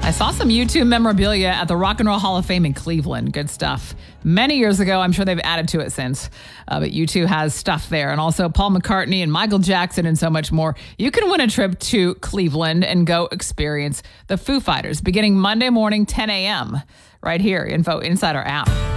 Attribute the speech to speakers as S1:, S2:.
S1: I saw some U2 memorabilia at the Rock and Roll Hall of Fame in Cleveland. Good stuff. Many years ago, I'm sure they've added to it since. But U2 has stuff there. And also Paul McCartney and Michael Jackson and so much more. You can win a trip to Cleveland and go experience the Foo Fighters beginning Monday morning, 10 a.m. right here. Info inside our app.